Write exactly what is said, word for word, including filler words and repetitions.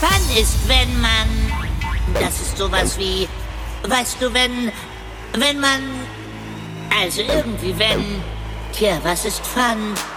Fun ist, wenn man... Das ist sowas wie... Weißt du, wenn... Wenn man... Also irgendwie wenn... Tja, was ist Fun?